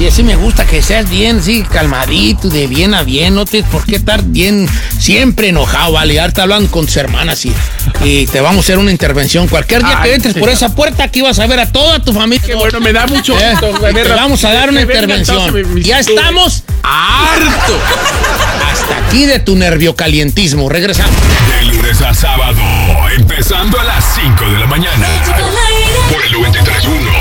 Y así me gusta que seas bien, sí, calmadito, de bien a bien. No tienes por qué estar bien, siempre enojado, ¿vale? Ahorita hablando con tus hermanas y te vamos a hacer una intervención. Cualquier día que entres por esa puerta, aquí vas a ver a toda tu familia. Qué bueno, me da mucho gusto. Te vamos a dar una intervención. Ya estamos harto. Hasta aquí de tu nerviocalientismo. Regresamos. De lunes a sábado, empezando a las 5 de la mañana. Por el 93.1.